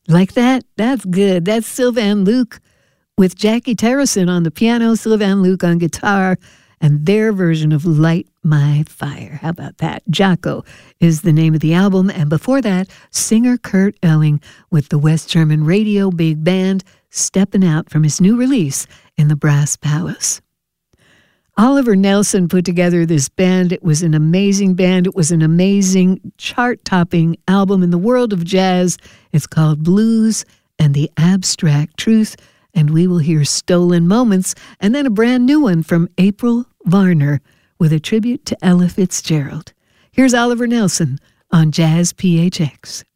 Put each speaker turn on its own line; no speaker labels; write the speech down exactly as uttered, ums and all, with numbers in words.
Like that? That's good. That's Sylvan Luke with Jackie Terrison on the piano, Sylvan Luke on guitar, and their version of Light My Fire. How about that? Jocko is the name of the album. And before that, singer Kurt Elling with the West German Radio Big Band, Steppin' Out from his new release in the Brass Palace. Oliver Nelson put together this band. It was an amazing band. It was an amazing chart-topping album in the world of jazz. It's called Blues and the Abstract Truth, and we will hear Stolen Moments, and then a brand new one from April Varner with a tribute to Ella Fitzgerald. Here's Oliver Nelson on Jazz P H X.